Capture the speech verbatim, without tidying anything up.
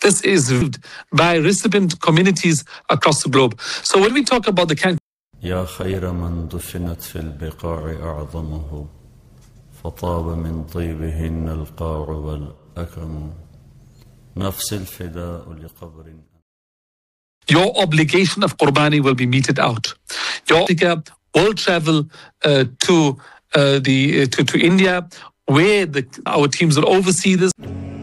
this is viewed by recipient communities across the globe. So when we talk about the can يا خير من دفنت في البقاع أعظمه فطاب من طيبهن القاع والأكم نفس الفداء لقبر. Your obligation of Qurbani will be meted out. Your will travel uh, to uh, the uh, to, to India, where the, our teams will oversee this.